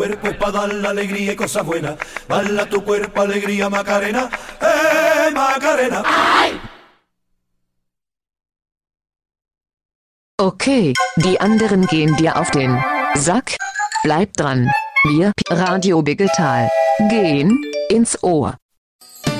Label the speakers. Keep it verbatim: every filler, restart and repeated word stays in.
Speaker 1: cuerpo es para dar la alegría y cosas buenas. Bala tu cuerpo, alegría, Macarena, eh, Macarena. Ay!
Speaker 2: Okay, die anderen gehen dir auf den Sack. Bleib dran. Wir, Radio Biggetal, gehen ins Ohr.